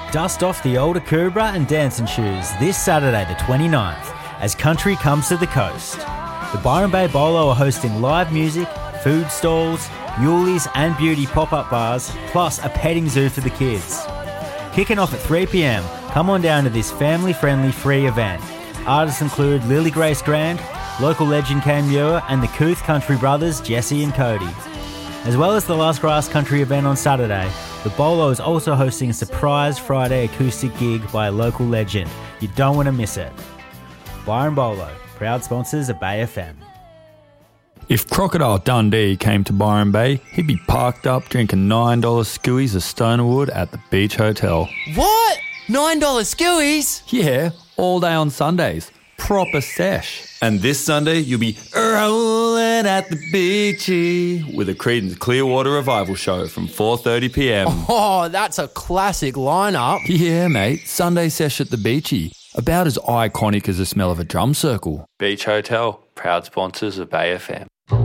Dust off the old Akubra and dancing shoes this Saturday the 29th as country comes to the coast. The Byron Bay Bolo are hosting live music, food stalls, muleys and beauty pop-up bars, plus a petting zoo for the kids. Kicking off at 3pm, come on down to this family-friendly free event. Artists include Lily Grace Grand, local legend Cam Muir and the Kooth Country Brothers Jesse and Cody. As well as the Last Grass Country event on Saturday, the Bolo is also hosting a surprise Friday acoustic gig by a local legend. You don't want to miss it. Byron Bolo, proud sponsors of Bay FM. If Crocodile Dundee came to Byron Bay, he'd be parked up drinking $9 skewies of Stonerwood at the Beach Hotel. What? $9 skewies? Yeah, all day on Sundays. Proper sesh. And this Sunday, you'll be rolling at the beachy with a Creedence Clearwater Revival show from 4:30pm. Oh, that's a classic lineup. Yeah, mate. Sunday sesh at the Beachy. About as iconic as the smell of a drum circle. Beach Hotel, proud sponsors of Bay FM.